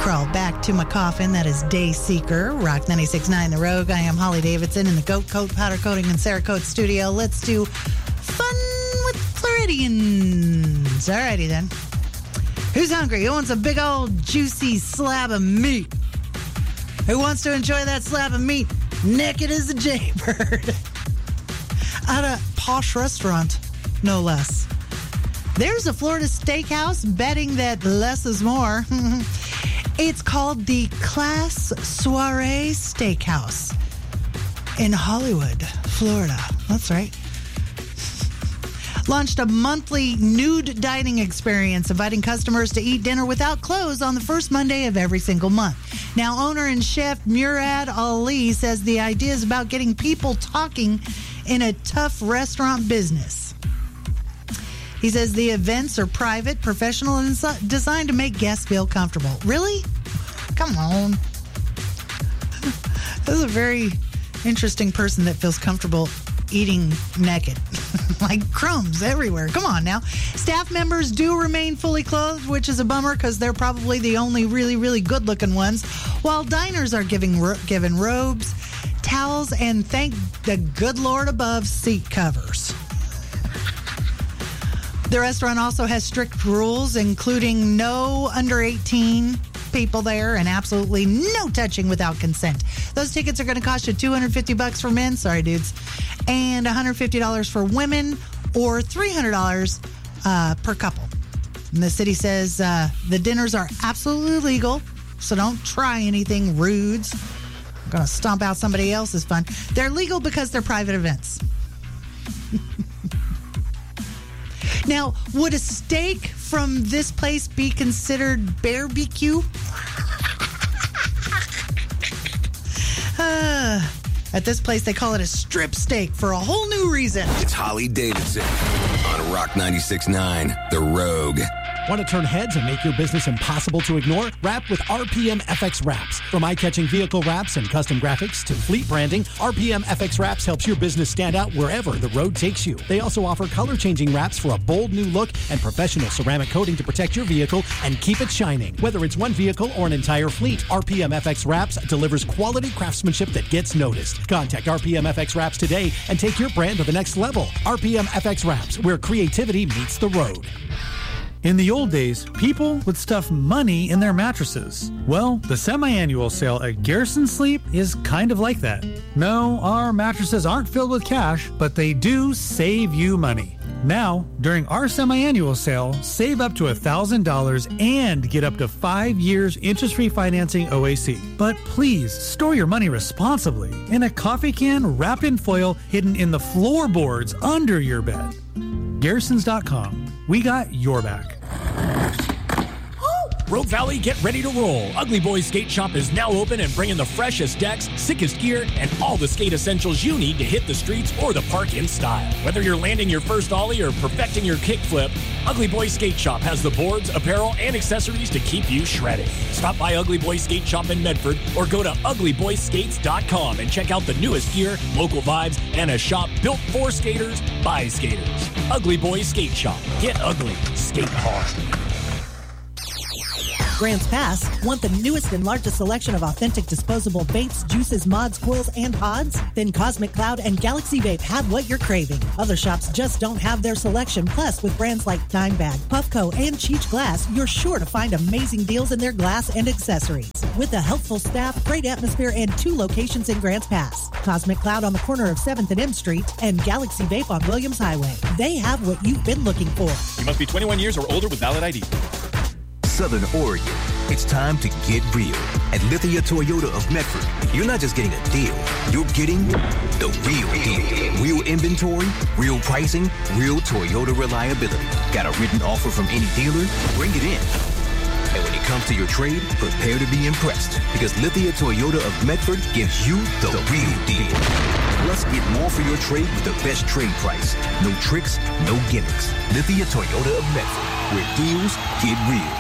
Crawl back to my coffin. That is Dayseeker, Rock 96.9 The Rogue. I am Holly Davidson in the Goat Coat, Powder Coating, and Cerakote studio. Let's do fun with Floridians. Alrighty then. Who's hungry? Who wants a big old juicy slab of meat? Who wants to enjoy that slab of meat naked as a jaybird? At a posh restaurant, no less. There's a Florida steakhouse betting that less is more. It's called the Class Soiree Steakhouse in Hollywood, Florida. That's right. Launched a monthly nude dining experience, inviting customers to eat dinner without clothes on the first Monday of every single month. Now, owner and chef Murad Ali says the idea is about getting people talking in a tough restaurant business. He says the events are private, professional, and designed to make guests feel comfortable. Really? Come on. This is a very interesting person that feels comfortable eating naked. Like crumbs everywhere. Come on now. Staff members do remain fully clothed, which is a bummer because they're probably the only really, really good-looking ones, while diners are given robes, towels, and thank the good Lord above, seat covers. The restaurant also has strict rules, including no under 18 people there and absolutely no touching without consent. Those tickets are going to cost you $250 for men, sorry dudes, and $150 for women, or $300 per couple. And the city says the dinners are absolutely legal, so don't try anything rude. I'm going to stomp out somebody else's fun. They're legal because they're private events. Now, would a steak from this place be considered barbecue? At this place, they call it a strip steak for a whole new reason. It's Holly Davidson on Rock 96.9 The Rogue. Want to turn heads and make your business impossible to ignore? Wrap with RPM FX Wraps. From eye-catching vehicle wraps and custom graphics to fleet branding, RPM FX Wraps helps your business stand out wherever the road takes you. They also offer color-changing wraps for a bold new look and professional ceramic coating to protect your vehicle and keep it shining. Whether it's one vehicle or an entire fleet, RPM FX Wraps delivers quality craftsmanship that gets noticed. Contact RPM FX Wraps today and take your brand to the next level. RPM FX Wraps, where creativity meets the road. In the old days, people would stuff money in their mattresses. Well, the semi-annual sale at Garrison Sleep is kind of like that. No, our mattresses aren't filled with cash, but they do save you money. Now, during our semi-annual sale, save up to $1,000 and get up to 5 years interest-free financing OAC. But please, store your money responsibly in a coffee can wrapped in foil hidden in the floorboards under your bed. Garrisons.com. We got your back. Rogue Valley, get ready to roll. Ugly Boys Skate Shop is now open and bringing the freshest decks, sickest gear, and all the skate essentials you need to hit the streets or the park in style. Whether you're landing your first ollie or perfecting your kickflip, Ugly Boys Skate Shop has the boards, apparel, and accessories to keep you shredded. Stop by Ugly Boys Skate Shop in Medford or go to uglyboyskates.com and check out the newest gear, local vibes, and a shop built for skaters by skaters. Ugly Boys Skate Shop. Get ugly. Skate hard. Grants Pass, want the newest and largest selection of authentic disposable vapes, juices, mods, coils, and pods? Then Cosmic Cloud and Galaxy Vape have what you're craving. Other shops just don't have their selection. Plus, with brands like Dimebag, Puffco, and Cheech Glass, you're sure to find amazing deals in their glass and accessories. With a helpful staff, great atmosphere, and 2 locations in Grants Pass. Cosmic Cloud on the corner of 7th and M Street, and Galaxy Vape on Williams Highway. They have what you've been looking for. You must be 21 years or older with valid ID. Southern Oregon, it's time to get real. At Lithia Toyota of Medford, you're not just getting a deal, you're getting the real deal. Real inventory, real pricing, real Toyota reliability. Got a written offer from any dealer? Bring it in. And when it comes to your trade, prepare to be impressed, because Lithia Toyota of Medford gives you the real deal. Plus, get more for your trade with the best trade price. No tricks, no gimmicks. Lithia Toyota of Medford, where deals get real.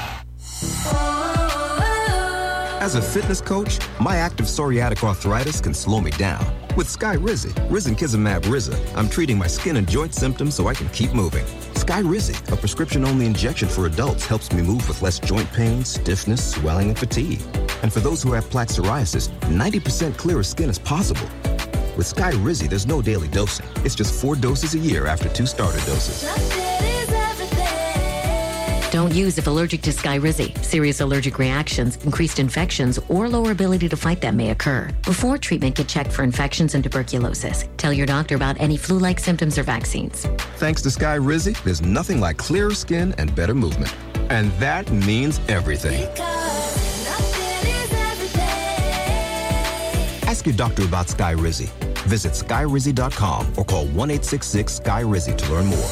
As a fitness coach, my active psoriatic arthritis can slow me down. With Skyrizi, Risankizumab Riza, I'm treating my skin and joint symptoms so I can keep moving. Skyrizi, a prescription-only injection for adults, helps me move with less joint pain, stiffness, swelling, and fatigue. And for those who have plaque psoriasis, 90% clearer skin is possible. With Skyrizi, there's no daily dosing. It's just 4 doses a year after 2 starter doses. Don't use if allergic to Skyrizi. Serious allergic reactions, increased infections, or lower ability to fight them may occur. Before treatment, get checked for infections and tuberculosis. Tell your doctor about any flu-like symptoms or vaccines. Thanks to Skyrizi, there's nothing like clearer skin and better movement. And that means everything. Ask your doctor about Skyrizi. Visit Skyrizi.com or call 1-866-SKY-RIZI to learn more.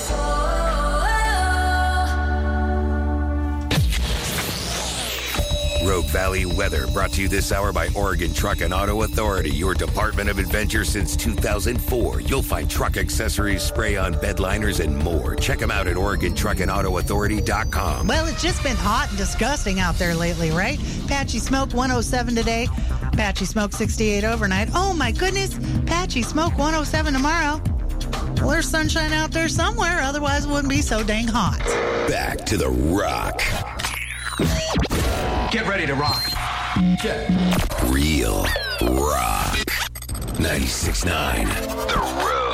Rogue Valley weather brought to you this hour by Oregon Truck and Auto Authority, your Department of Adventure since 2004. You'll find truck accessories, spray-on bed liners, and more. Check them out at OregonTruckandAutoAuthority.com. Well, it's just been hot and disgusting out there lately, right? Patchy Smoke 107 today. Patchy Smoke 68 overnight. Oh, my goodness. Patchy Smoke 107 tomorrow. Well, there's sunshine out there somewhere. Otherwise, it wouldn't be so dang hot. Back to the rock. Get ready to rock. Real rock. 96.9 The Road.